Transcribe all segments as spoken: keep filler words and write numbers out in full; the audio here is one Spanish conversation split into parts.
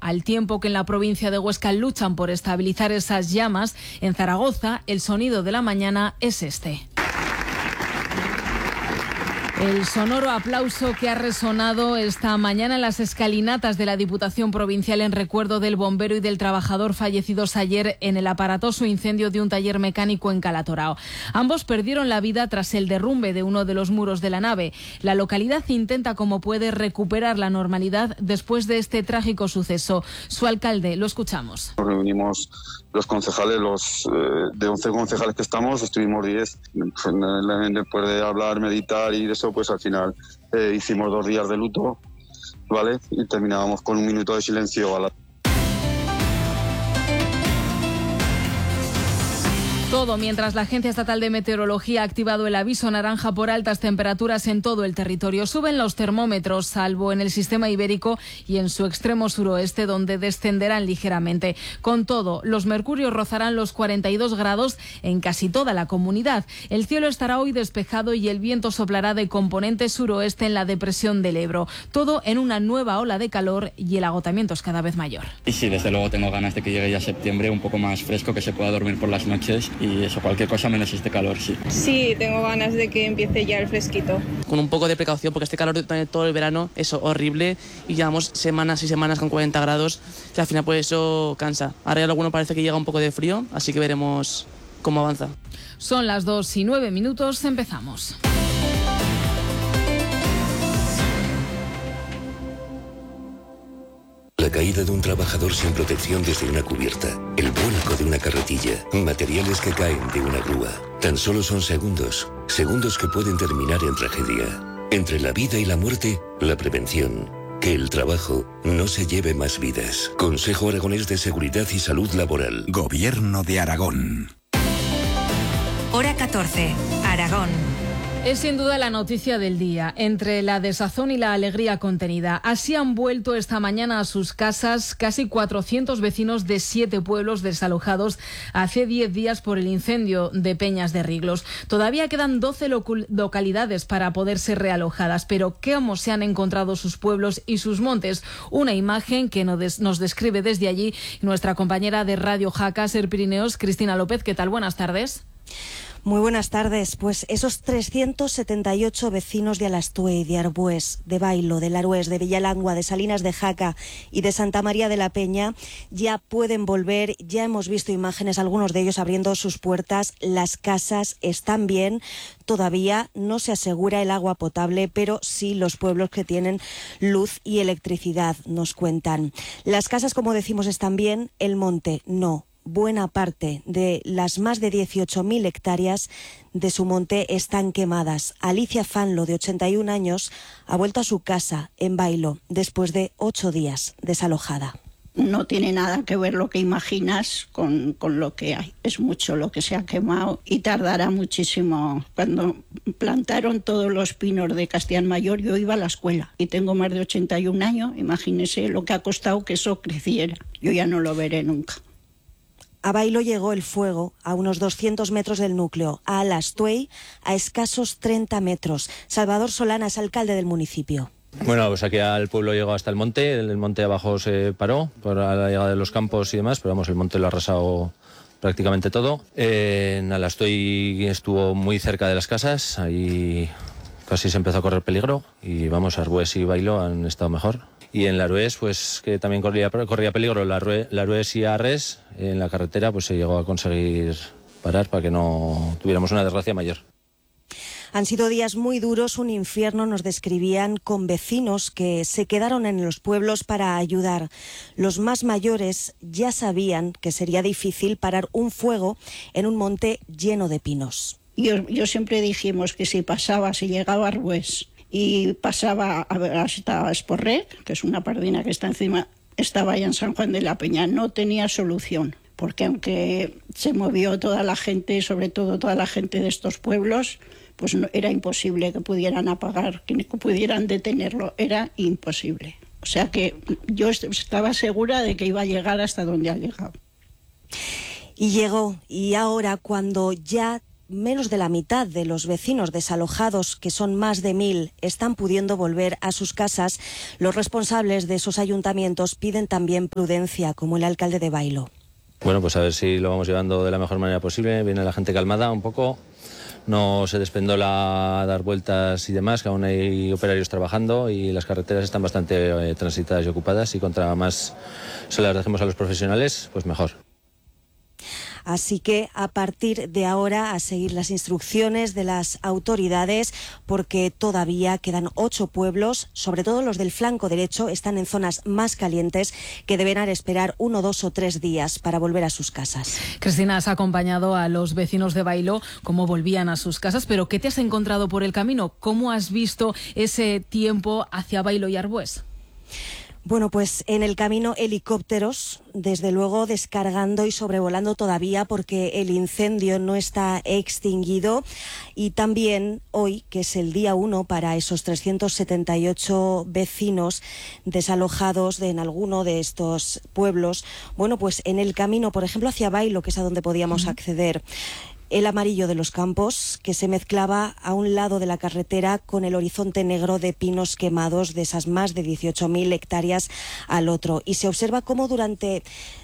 Al tiempo que en la provincia de Huesca luchan por estabilizar esas llamas, en Zaragoza el sonido de la mañana es este. El sonoro aplauso que ha resonado esta mañana en las escalinatas de la Diputación Provincial en recuerdo del bombero y del trabajador fallecidos ayer en el aparatoso incendio de un taller mecánico en Calatorao. Ambos perdieron la vida tras el derrumbe de uno de los muros de la nave. La localidad intenta como puede recuperar la normalidad después de este trágico suceso. Su alcalde, lo escuchamos. Nos reunimos los concejales, los eh, de once concejales que estamos, estuvimos diez. Después de hablar, meditar y eso, pues al final eh, hicimos dos días de luto, ¿vale? Y terminábamos con un minuto de silencio a la... Todo mientras la Agencia Estatal de Meteorología ha activado el aviso naranja por altas temperaturas en todo el territorio. Suben los termómetros, salvo en el sistema ibérico y en su extremo suroeste, donde descenderán ligeramente. Con todo, los mercurios rozarán los cuarenta y dos grados en casi toda la comunidad. El cielo estará hoy despejado y el viento soplará de componente suroeste en la depresión del Ebro. Todo en una nueva ola de calor y el agotamiento es cada vez mayor. Y sí, desde luego tengo ganas de que llegue ya septiembre, un poco más fresco, que se pueda dormir por las noches. Y eso, cualquier cosa menos este calor, sí. Sí, tengo ganas de que empiece ya el fresquito. Con un poco de precaución, porque este calor de todo el verano es horrible y llevamos semanas y semanas con cuarenta grados y al final pues eso cansa. Ahora ya alguno parece que llega un poco de frío, así que veremos cómo avanza. Son las dos y nueve minutos, empezamos. La caída de un trabajador sin protección desde una cubierta, el vuelco de una carretilla, materiales que caen de una grúa. Tan solo son segundos, segundos que pueden terminar en tragedia. Entre la vida y la muerte, la prevención. Que el trabajo no se lleve más vidas. Consejo Aragonés de Seguridad y Salud Laboral. Gobierno de Aragón. Hora catorce, Aragón. Es sin duda la noticia del día, entre la desazón y la alegría contenida. Así han vuelto esta mañana a sus casas casi cuatrocientos vecinos de siete pueblos desalojados hace diez días por el incendio de Peñas de Riglos. Todavía quedan doce locu- localidades para poder ser realojadas, pero ¿cómo se han encontrado sus pueblos y sus montes? Una imagen que nos, des- nos describe desde allí nuestra compañera de Radio Jaca, Ser Pirineos, Cristina López. ¿Qué tal? Buenas tardes. Muy buenas tardes. Pues esos trescientos setenta y ocho vecinos de Alastuey, de Arbués, de Bailo, de Larués, de Villalangua, de Salinas de Jaca y de Santa María de la Peña ya pueden volver. Ya hemos visto imágenes, algunos de ellos abriendo sus puertas. Las casas están bien. Todavía no se asegura el agua potable, pero sí los pueblos que tienen luz y electricidad, nos cuentan. Las casas, como decimos, están bien. El monte, no. Buena parte de las más de dieciocho mil hectáreas de su monte están quemadas. Alicia Fanlo, de ochenta y un años, ha vuelto a su casa en Bailo después de ocho días desalojada. No tiene nada que ver lo que imaginas con, con lo que hay. Es mucho lo que se ha quemado y tardará muchísimo. Cuando plantaron todos los pinos de Castellán Mayor, yo iba a la escuela y tengo más de ochenta y un años. Imagínese lo que ha costado que eso creciera. Yo ya no lo veré nunca. A Bailo llegó el fuego a unos doscientos metros del núcleo, a Alastuey a escasos treinta metros. Salvador Solana es alcalde del municipio. Bueno, pues aquí al pueblo llegó hasta el monte, el monte abajo se paró por la llegada de los campos y demás, pero vamos, el monte lo ha arrasado prácticamente todo. Eh, en Alastuey estuvo muy cerca de las casas, ahí casi se empezó a correr peligro y vamos, Arbués y Bailo han estado mejor. Y en Larués, pues que también corría, corría peligro, Larués y Arres, en la carretera, pues se llegó a conseguir parar para que no tuviéramos una desgracia mayor. Han sido días muy duros, un infierno, nos describían, con vecinos que se quedaron en los pueblos para ayudar. Los más mayores ya sabían que sería difícil parar un fuego en un monte lleno de pinos. Yo, yo siempre dijimos que si pasaba, si llegaba a Arbués y pasaba hasta Esporret, que es una pardina que está encima, estaba allá en San Juan de la Peña, no tenía solución, porque aunque se movió toda la gente, sobre todo toda la gente de estos pueblos, pues no, era imposible que pudieran apagar, que pudieran detenerlo, era imposible. O sea que yo estaba segura de que iba a llegar hasta donde ha llegado. Y llegó, y ahora cuando ya menos de la mitad de los vecinos desalojados, que son más de mil, están pudiendo volver a sus casas, los responsables de esos ayuntamientos piden también prudencia, como el alcalde de Bailo. Bueno, pues a ver si lo vamos llevando de la mejor manera posible. Viene la gente calmada un poco, no se despendola a dar vueltas y demás, que aún hay operarios trabajando y las carreteras están bastante eh, transitadas y ocupadas, y contra más se las dejemos a los profesionales, pues mejor. Así que a partir de ahora a seguir las instrucciones de las autoridades, porque todavía quedan ocho pueblos, sobre todo los del flanco derecho, están en zonas más calientes, que deberán esperar uno, dos o tres días para volver a sus casas. Cristina, has acompañado a los vecinos de Bailo cómo volvían a sus casas, pero ¿qué te has encontrado por el camino? ¿Cómo has visto ese tiempo hacia Bailo y Arbués? Bueno, pues en el camino helicópteros, desde luego descargando y sobrevolando todavía, porque el incendio no está extinguido. Y también hoy, que es el día uno para esos trescientos setenta y ocho vecinos desalojados de, en alguno de estos pueblos, bueno, pues en el camino, por ejemplo, hacia Bailo, que es a donde podíamos uh-huh. acceder, el amarillo de los campos, que se mezclaba a un lado de la carretera con el horizonte negro de pinos quemados de esas más de dieciocho mil hectáreas al otro. Y se observa cómo durante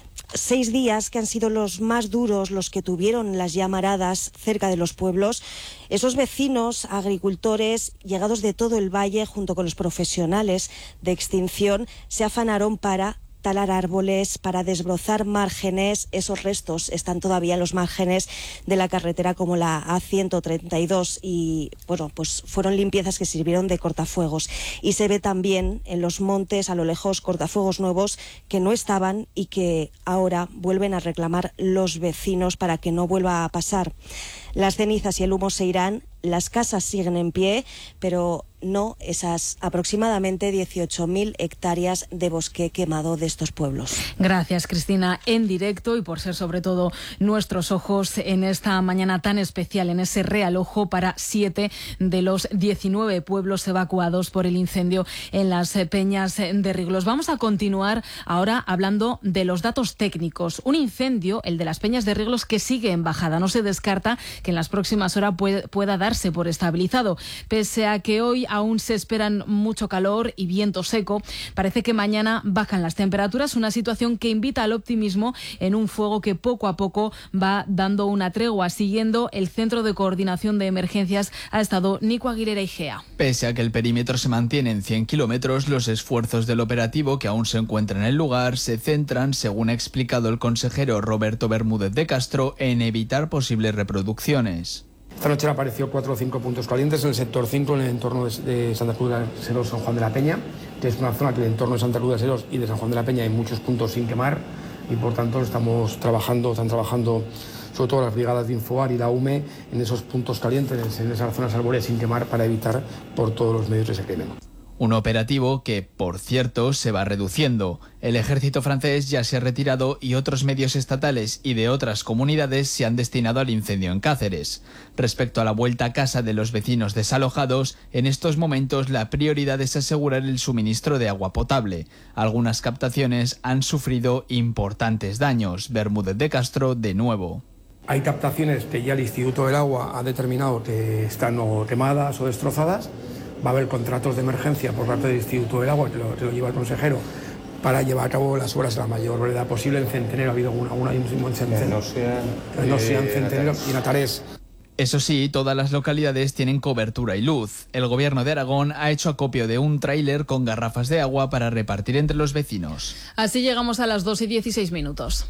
seis días, que han sido los más duros, los que tuvieron las llamaradas cerca de los pueblos, esos vecinos, agricultores, llegados de todo el valle, junto con los profesionales de extinción, se afanaron para talar árboles, para desbrozar márgenes. Esos restos están todavía en los márgenes de la carretera, como la A ciento treinta y dos, y bueno, pues fueron limpiezas que sirvieron de cortafuegos. Y se ve también en los montes, a lo lejos, cortafuegos nuevos que no estaban y que ahora vuelven a reclamar los vecinos para que no vuelva a pasar. Las cenizas y el humo se irán, las casas siguen en pie, pero no esas aproximadamente dieciocho mil hectáreas de bosque quemado de estos pueblos. Gracias, Cristina, en directo, y por ser sobre todo nuestros ojos en esta mañana tan especial, en ese realojo para siete de los diecinueve pueblos evacuados por el incendio en las Peñas de Riglos. Vamos a continuar ahora hablando de los datos técnicos. Un incendio, el de las Peñas de Riglos, que sigue en bajada. No se descarta que en las próximas horas puede, pueda darse por estabilizado. Pese a que hoy aún se esperan mucho calor y viento seco, parece que mañana bajan las temperaturas, una situación que invita al optimismo en un fuego que poco a poco va dando una tregua. Siguiendo el Centro de Coordinación de Emergencias ha estado Nico Aguilera Igea. Pese a que el perímetro se mantiene en cien kilómetros, los esfuerzos del operativo, que aún se encuentra en el lugar, se centran, según ha explicado el consejero Roberto Bermúdez de Castro, en evitar posibles reproducciones. Esta noche han aparecido cuatro o cinco puntos calientes en el sector cinco, en el entorno de, de Santa Cruz de Seros, San Juan de la Peña, que es una zona que en el entorno de Santa Cruz de Seros y de San Juan de la Peña hay muchos puntos sin quemar, y por tanto estamos trabajando, están trabajando sobre todo las brigadas de Infoar y la U M E en esos puntos calientes, en esas zonas arbóreas sin quemar, para evitar por todos los medios que se quemen. Un operativo que, por cierto, se va reduciendo. El ejército francés ya se ha retirado y otros medios estatales y de otras comunidades se han destinado al incendio en Cáceres. Respecto a la vuelta a casa de los vecinos desalojados, en estos momentos la prioridad es asegurar el suministro de agua potable. Algunas captaciones han sufrido importantes daños. Bermúdez de Castro, de nuevo. Hay captaciones que ya el Instituto del Agua ha determinado que están o quemadas o destrozadas. Va a haber contratos de emergencia por parte del Instituto del Agua, que lo, que lo lleva el consejero, para llevar a cabo las obras a la mayor brevedad posible. En Centenero ha habido alguna, alguna en Centenero, no sean, no sean eh, Centenero y en Atarés. Eso sí, todas las localidades tienen cobertura y luz. El Gobierno de Aragón ha hecho acopio de un tráiler con garrafas de agua para repartir entre los vecinos. Así llegamos a las dos y dieciséis minutos.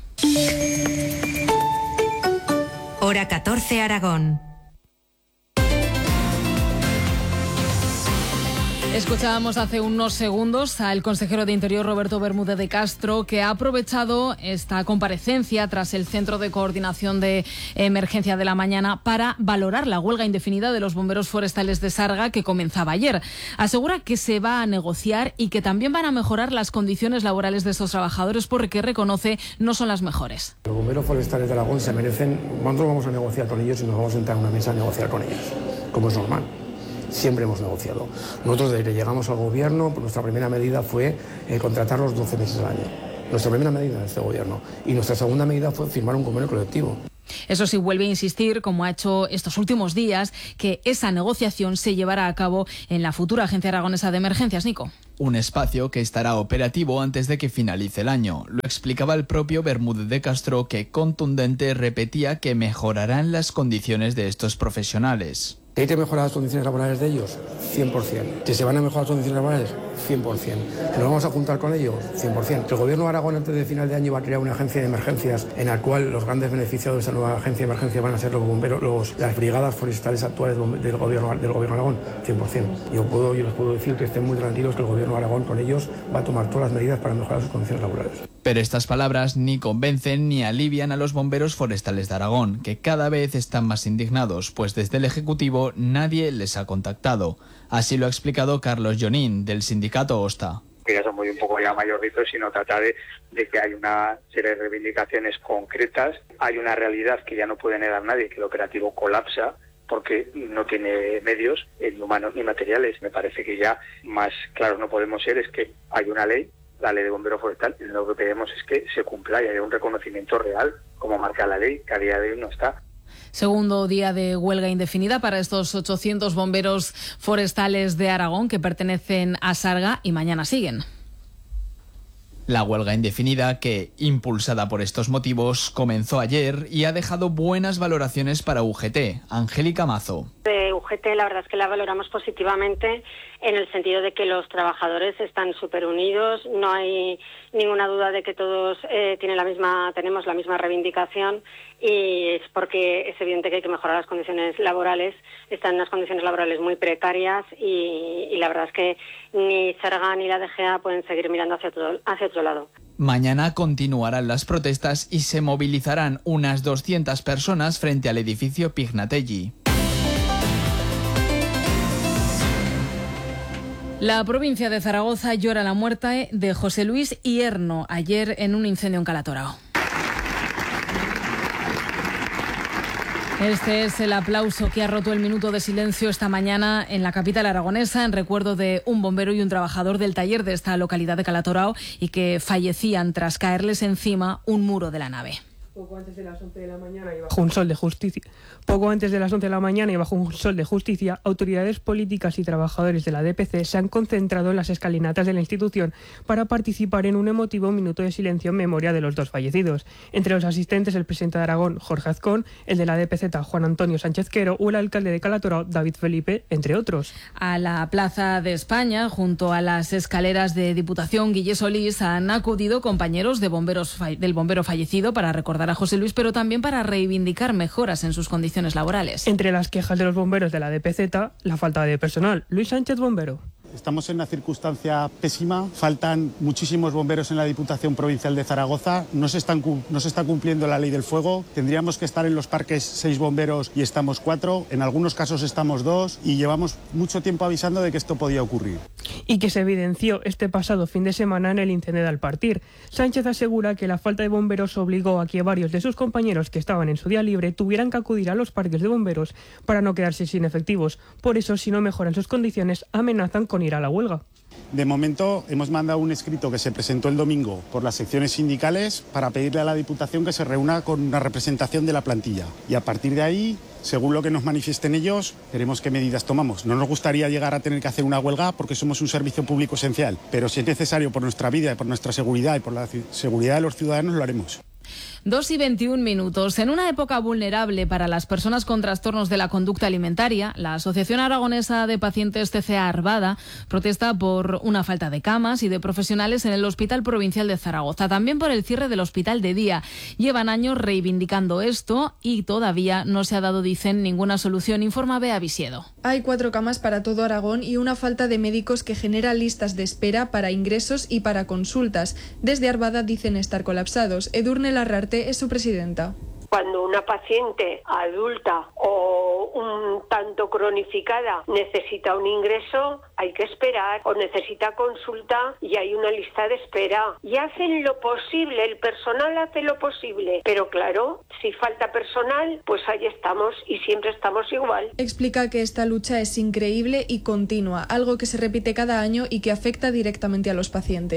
Hora catorce, Aragón. Escuchábamos hace unos segundos al consejero de Interior Roberto Bermúdez de Castro, que ha aprovechado esta comparecencia tras el Centro de Coordinación de Emergencia de la Mañana para valorar la huelga indefinida de los bomberos forestales de Sarga, que comenzaba ayer. Asegura que se va a negociar y que también van a mejorar las condiciones laborales de estos trabajadores, porque reconoce no son las mejores. Los bomberos forestales de Aragón se merecen, nosotros vamos a negociar con ellos y nos vamos a sentar en una mesa a negociar con ellos, como es normal. Siempre hemos negociado. Nosotros, desde que llegamos al gobierno, nuestra primera medida fue eh, contratarlos doce meses al año. Nuestra primera medida de este gobierno. Y nuestra segunda medida fue firmar un convenio colectivo. Eso sí, vuelve a insistir, como ha hecho estos últimos días, que esa negociación se llevará a cabo en la futura Agencia Aragonesa de Emergencias. Nico. Un espacio que estará operativo antes de que finalice el año. Lo explicaba el propio Bermúdez de Castro, que contundente repetía que mejorarán las condiciones de estos profesionales. ¿Que hay que mejorar las condiciones laborales de ellos? cien por ciento. ¿Que se van a mejorar las condiciones laborales? cien por ciento. ¿Que nos vamos a juntar con ellos? cien por ciento. ¿Que el Gobierno de Aragón antes de final de año va a crear una agencia de emergencias en la cual los grandes beneficiados de esa nueva agencia de emergencias van a ser los bomberos, los, las brigadas forestales actuales del Gobierno, del gobierno de Aragón? cien por ciento. Yo, puedo, yo les puedo decir que estén muy tranquilos, que el Gobierno de Aragón con ellos va a tomar todas las medidas para mejorar sus condiciones laborales. Pero estas palabras ni convencen ni alivian a los bomberos forestales de Aragón, que cada vez están más indignados, pues desde el Ejecutivo nadie les ha contactado. Así lo ha explicado Carlos Jonín, del sindicato OSTA. Que ya somos un poco ya mayorcitos, sino tratar de, de que hay una serie de reivindicaciones concretas. Hay una realidad que ya no puede negar nadie, que el operativo colapsa porque no tiene medios, ni humanos ni materiales. Me parece que ya más claros no podemos ser, es que hay una ley, la ley de bombero forestal, y lo que pedimos es que se cumpla y haya un reconocimiento real, como marca la ley, que a día de hoy no está. Segundo día de huelga indefinida para estos ochocientos bomberos forestales de Aragón que pertenecen a Sarga y mañana siguen. La huelga indefinida, que, impulsada por estos motivos, comenzó ayer y ha dejado buenas valoraciones para U G T. Angélica Mazo. De U G T la verdad es que la valoramos positivamente en el sentido de que los trabajadores están súper unidos, no hay ninguna duda de que todos eh, tienen la misma, tenemos la misma reivindicación, y es porque es evidente que hay que mejorar las condiciones laborales. Están en unas condiciones laborales muy precarias y, y la verdad es que ni Sarga ni la D G A pueden seguir mirando hacia otro, hacia otro lado. Mañana continuarán las protestas y se movilizarán unas doscientas personas frente al edificio Pignatelli. La provincia de Zaragoza llora la muerte de José Luis Hierno ayer en un incendio en Calatorao. Este es el aplauso que ha roto el minuto de silencio esta mañana en la capital aragonesa en recuerdo de un bombero y un trabajador del taller de esta localidad de Calatorao y que fallecían tras caerles encima un muro de la nave. Poco antes de las once de la mañana y bajo un sol de justicia. Poco antes de las once de la mañana y bajo un sol de justicia, autoridades políticas y trabajadores de la D P C se han concentrado en las escalinatas de la institución para participar en un emotivo minuto de silencio en memoria de los dos fallecidos. Entre los asistentes, el presidente de Aragón, Jorge Azcón, el de la D P Z, Juan Antonio Sánchez Quero, o el alcalde de Calatorao, David Felipe, entre otros. A la Plaza de España, junto a las escaleras de Diputación Guille Solís, han acudido compañeros de bomberos del bombero fallecido para recordar a José Luis, pero también para reivindicar mejoras en sus condiciones laborales. Entre las quejas de los bomberos de la D P Z, la falta de personal. Luis Sánchez, bombero. Estamos en una circunstancia pésima, faltan muchísimos bomberos en la Diputación Provincial de Zaragoza, no se, están, no se está cumpliendo la ley del fuego, tendríamos que estar en los parques seis bomberos y estamos cuatro, en algunos casos estamos dos y llevamos mucho tiempo avisando de que esto podía ocurrir. Y que se evidenció este pasado fin de semana en el incendio de Alpartir. Sánchez asegura que la falta de bomberos obligó a que varios de sus compañeros que estaban en su día libre tuvieran que acudir a los parques de bomberos para no quedarse sin efectivos. Por eso, si no mejoran sus condiciones, amenazan con ir a la huelga. De momento hemos mandado un escrito que se presentó el domingo por las secciones sindicales para pedirle a la Diputación que se reúna con una representación de la plantilla y a partir de ahí, según lo que nos manifiesten ellos, veremos qué medidas tomamos. No nos gustaría llegar a tener que hacer una huelga porque somos un servicio público esencial, pero si es necesario por nuestra vida, por nuestra seguridad y por la seguridad de los ciudadanos, lo haremos. dos y veintiún minutos. En una época vulnerable para las personas con trastornos de la conducta alimentaria, la Asociación Aragonesa de Pacientes T C A Arvada protesta por una falta de camas y de profesionales en el Hospital Provincial de Zaragoza. También por el cierre del hospital de día. Llevan años reivindicando esto y todavía no se ha dado, dicen, ninguna solución, informa Bea Visiedo. Hay cuatro camas para todo Aragón y una falta de médicos que genera listas de espera para ingresos y para consultas. Desde Arvada dicen estar colapsados. Edurne Larrarte es su presidenta. Cuando una paciente adulta o un tanto cronificada necesita un ingreso, hay que esperar, o necesita consulta y hay una lista de espera. Y hacen lo posible, el personal hace lo posible. Pero claro, si falta personal, pues ahí estamos y siempre estamos igual. Explica que esta lucha es increíble y continua, algo que se repite cada año y que afecta directamente a los pacientes.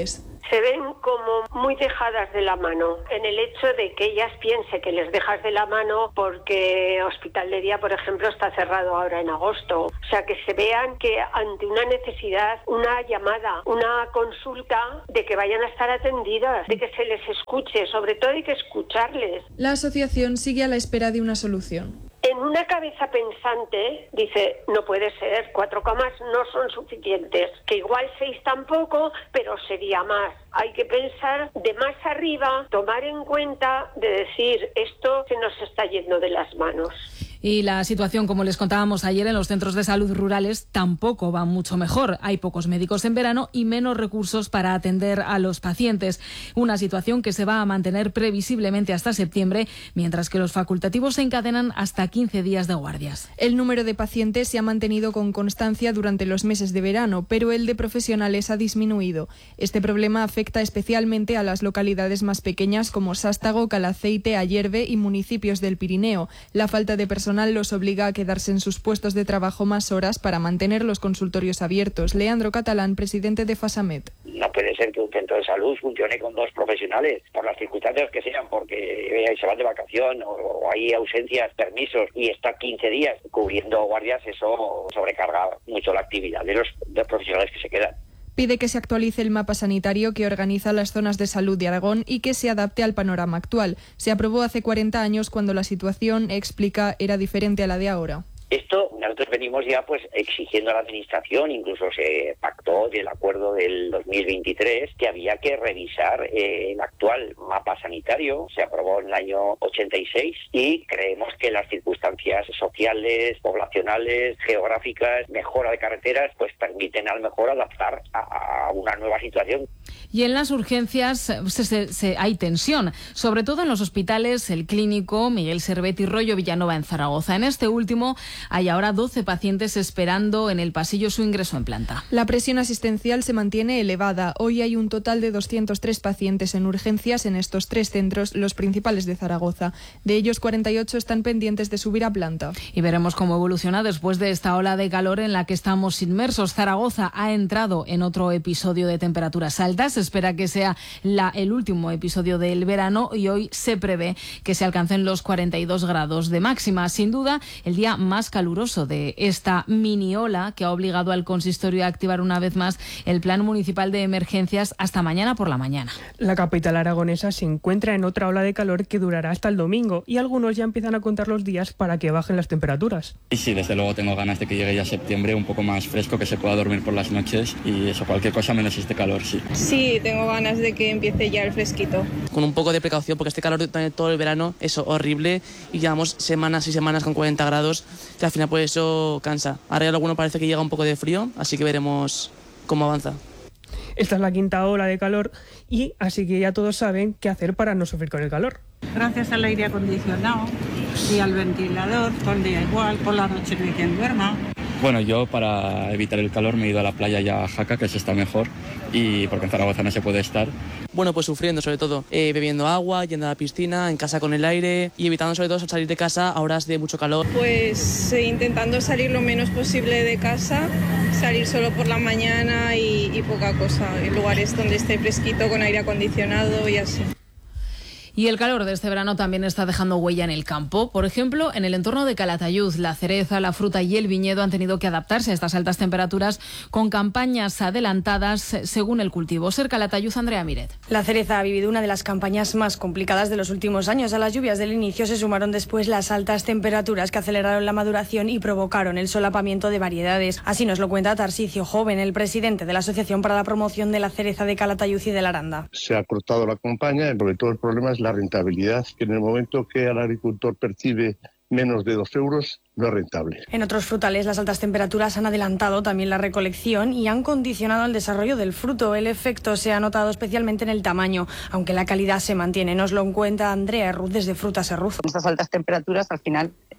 se ven como muy dejadas de la mano, en el hecho de que ellas piensen que les dejas de la mano porque Hospital de Día, por ejemplo, está cerrado ahora en agosto. O sea, que se vean que ante una necesidad, una llamada, una consulta, de que vayan a estar atendidas, de que se les escuche, sobre todo hay que escucharles. La asociación sigue a la espera de una solución. En una cabeza pensante dice, no puede ser, cuatro camas no son suficientes, que igual seis tampoco, pero sería más. Hay que pensar de más arriba, tomar en cuenta, de decir, esto se nos está yendo de las manos. Y la situación, como les contábamos ayer, en los centros de salud rurales tampoco va mucho mejor. Hay pocos médicos en verano y menos recursos para atender a los pacientes. Una situación que se va a mantener previsiblemente hasta septiembre, mientras que los facultativos se encadenan hasta quince días de guardias. El número de pacientes se ha mantenido con constancia durante los meses de verano, pero el de profesionales ha disminuido. Este problema afecta especialmente a las localidades más pequeñas como Sástago, Calaceite, Ayerbe y municipios del Pirineo. La falta de personal los obliga a quedarse en sus puestos de trabajo más horas para mantener los consultorios abiertos. Leandro Catalán, presidente de Fasamet. No puede ser que un centro de salud funcione con dos profesionales, por las circunstancias que sean, porque se van de vacación o hay ausencias, permisos, y está quince días cubriendo guardias. Eso sobrecarga mucho la actividad de los, de los profesionales que se quedan. Pide que se actualice el mapa sanitario que organiza las zonas de salud de Aragón y que se adapte al panorama actual. Se aprobó hace cuarenta años cuando la situación, explica, era diferente a la de ahora. Esto nosotros venimos ya pues exigiendo a la administración, incluso se pactó del acuerdo del dos mil veintitrés que había que revisar eh, el actual mapa sanitario. Se aprobó en el año ochenta y seis y creemos que las circunstancias sociales, poblacionales, geográficas, mejora de carreteras, pues permiten a lo mejor adaptar a, a una nueva situación. Y en las urgencias se, se, se, hay tensión, sobre todo en los hospitales, el Clínico, Miguel Servet y Rollo Villanova en Zaragoza. En este último hay ahora doce pacientes esperando en el pasillo su ingreso en planta. La presión asistencial se mantiene elevada. Hoy hay un total de doscientos tres pacientes en urgencias en estos tres centros, los principales de Zaragoza. De ellos, cuarenta y ocho están pendientes de subir a planta. Y veremos cómo evoluciona después de esta ola de calor en la que estamos inmersos. Zaragoza ha entrado en otro episodio de temperaturas altas. Se espera que sea la, el último episodio del verano y hoy se prevé que se alcancen los cuarenta y dos grados de máxima. Sin duda, el día más caluroso de esta mini ola que ha obligado al consistorio a activar una vez más el Plan Municipal de Emergencias hasta mañana por la mañana. La capital aragonesa se encuentra en otra ola de calor que durará hasta el domingo y algunos ya empiezan a contar los días para que bajen las temperaturas. Y sí, desde luego tengo ganas de que llegue ya septiembre, un poco más fresco, que se pueda dormir por las noches y eso, cualquier cosa menos este calor, sí. Sí, tengo ganas de que empiece ya el fresquito. Con un poco de precaución porque este calor de todo el verano es horrible y llevamos semanas y semanas con cuarenta grados y al final pues eso cansa. Ahora ya alguno parece que llega un poco de frío, así que veremos cómo avanza. Esta es la quinta ola de calor y así que ya todos saben qué hacer para no sufrir con el calor. Gracias al aire acondicionado y al ventilador, todo el día igual, por la noche no hay quien duerma. Bueno, yo para evitar el calor me he ido a la playa ya a Jaca, que se está mejor, y porque en Zaragoza no se puede estar. Bueno, pues sufriendo sobre todo, eh, bebiendo agua, yendo a la piscina, en casa con el aire y evitando sobre todo salir de casa a horas de mucho calor. Pues eh, intentando salir lo menos posible de casa, salir solo por la mañana y, y poca cosa, en lugares donde esté fresquito con aire acondicionado y así. Y el calor de este verano también está dejando huella en el campo. Por ejemplo, en el entorno de Calatayud, la cereza, la fruta y el viñedo han tenido que adaptarse a estas altas temperaturas con campañas adelantadas según el cultivo. Ser Calatayud, Andrea Miret. La cereza ha vivido una de las campañas más complicadas de los últimos años. A las lluvias del inicio se sumaron después las altas temperaturas que aceleraron la maduración y provocaron el solapamiento de variedades. Así nos lo cuenta Tarsicio Joven, el presidente de la Asociación para la Promoción de la Cereza de Calatayud y de la Aranda. Se ha cortado la campaña porque todo el problema es la rentabilidad, que en el momento que el agricultor percibe menos de dos euros, no es rentable. En otros frutales, las altas temperaturas han adelantado también la recolección y han condicionado el desarrollo del fruto. El efecto se ha notado especialmente en el tamaño, aunque la calidad se mantiene. Nos lo cuenta Andrea Erruz desde Frutas Erruz. Estas altas temperaturas al final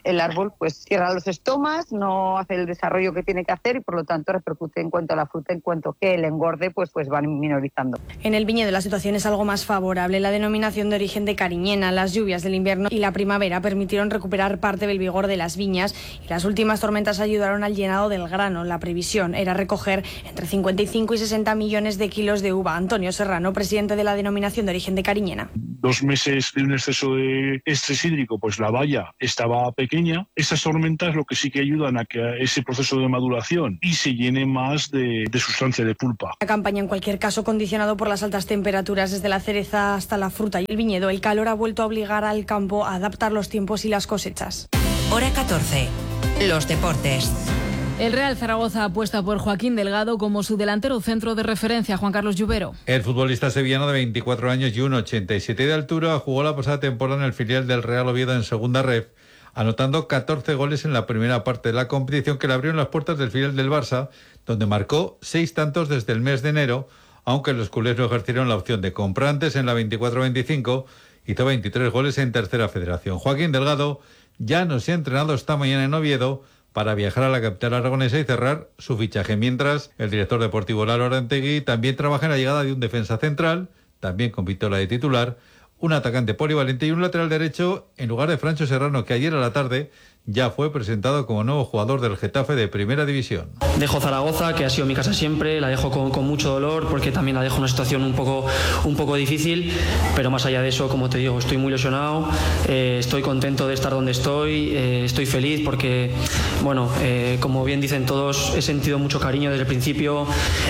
el árbol pues cierra los estomas, no hace el desarrollo que tiene que hacer y por lo tanto repercute en cuanto a la fruta, en cuanto que el engorde pues, pues va minorizando. En el viñedo la situación es algo más favorable. La denominación de origen de Cariñena, las lluvias del invierno y la primavera permitieron recuperar parte del vigor de las viñas y las últimas tormentas ayudaron al llenado del grano. La previsión era recoger entre cincuenta y cinco y sesenta millones de kilos de uva. Antonio Serrano, presidente de la denominación de origen de Cariñena. Dos meses de un exceso de estrés hídrico, pues la valla estaba pequeña. Estas tormentas lo que sí que ayudan a que ese proceso de maduración y se llene más de, de sustancia, de pulpa. La campaña en cualquier caso condicionado por las altas temperaturas desde la cereza hasta la fruta y el viñedo. El calor ha vuelto a obligar al campo a adaptar los tiempos y las cosechas. Hora catorce. Los deportes. El Real Zaragoza apuesta por Joaquín Delgado como su delantero centro de referencia, Juan Carlos Lluvero. El futbolista sevillano de veinticuatro años y uno ochenta y siete de altura jugó la pasada temporada en el filial del Real Oviedo en Segunda Ref, anotando catorce goles en la primera parte de la competición que le abrieron las puertas del filial del Barça, donde marcó seis tantos desde el mes de enero, aunque los culés no ejercieron la opción de comprantes en la veinticuatro veinticinco, hizo veintitrés goles en Tercera Federación. Joaquín Delgado ya no se ha entrenado esta mañana en Oviedo para viajar a la capital aragonesa y cerrar su fichaje, mientras el director deportivo Lalo Arantegui también trabaja en la llegada de un defensa central, también con Vitola de titular, un atacante polivalente y un lateral derecho en lugar de Francho Serrano, que ayer a la tarde ya fue presentado como nuevo jugador del Getafe de Primera División. Dejo Zaragoza, que ha sido mi casa siempre, la dejo con, con mucho dolor porque también la dejo en una situación un poco, un poco difícil, pero más allá de eso, como te digo, estoy muy ilusionado, eh, estoy contento de estar donde estoy, eh, estoy feliz porque, bueno, eh, como bien dicen todos, he sentido mucho cariño desde el principio,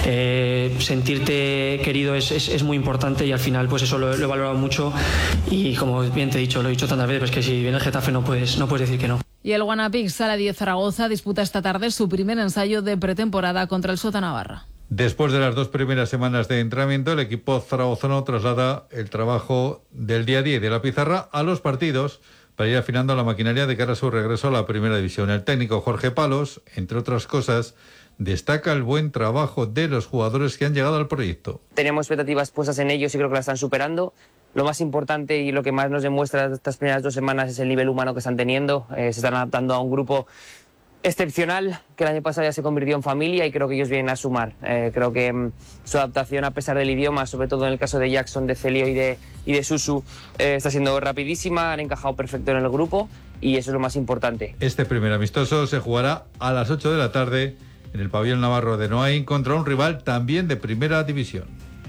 eh, sentirte querido es, es, es muy importante y al final pues eso lo, lo he valorado mucho y como bien te he dicho, lo he dicho tantas veces, pues que si viene el Getafe no puedes, no puedes decir que no. Y el Guanapix Sala diez Zaragoza disputa esta tarde su primer ensayo de pretemporada contra el Sota Navarra. Después de las dos primeras semanas de entrenamiento, el equipo zaragozano traslada el trabajo del día a día y de la pizarra a los partidos para ir afinando la maquinaria de cara a su regreso a la Primera División. El técnico Jorge Palos, entre otras cosas, destaca el buen trabajo de los jugadores que han llegado al proyecto. Tenemos expectativas puestas en ellos y creo que la están superando. Lo más importante y lo que más nos demuestra estas primeras dos semanas es el nivel humano que están teniendo. Eh, se están adaptando a un grupo excepcional que el año pasado ya se convirtió en familia y creo que ellos vienen a sumar. Eh, creo que mm, su adaptación a pesar del idioma, sobre todo en el caso de Jackson, de Celio y de, y de Susu, eh, está siendo rapidísima, han encajado perfecto en el grupo y eso es lo más importante. Este primer amistoso se jugará a las ocho de la tarde en el pabellón navarro de Noain contra un rival también de Primera División.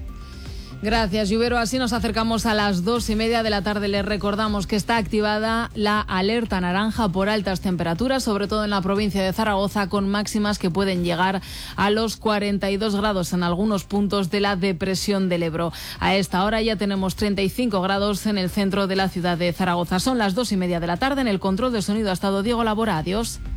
Gracias, Lluvero. Así nos acercamos a las dos y media de la tarde. Les recordamos que está activada la alerta naranja por altas temperaturas, sobre todo en la provincia de Zaragoza, con máximas que pueden llegar a los cuarenta y dos grados en algunos puntos de la depresión del Ebro. A esta hora ya tenemos treinta y cinco grados en el centro de la ciudad de Zaragoza. Son las dos y media de la tarde. En el control de sonido ha estado Diego Labora. Adiós.